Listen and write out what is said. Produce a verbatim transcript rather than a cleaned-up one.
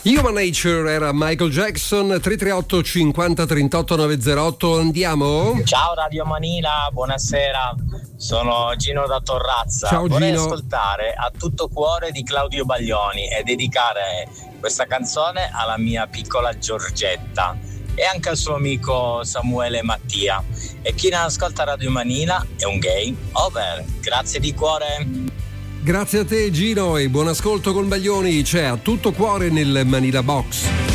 Human Nature era Michael Jackson. Tre tre otto cinquanta trentotto novecentotto. Andiamo. Ciao Radio Manila, buonasera. Sono Gino da Torrazza. Ciao Vorrei Gino. ascoltare A tutto cuore di Claudio Baglioni e dedicare questa canzone alla mia piccola Giorgetta e anche al suo amico Samuele Mattia. E chi non ascolta Radio Manila è un gay over. Grazie di cuore. Grazie a te Gino e buon ascolto con Baglioni. C'è A tutto cuore nel Manila Box.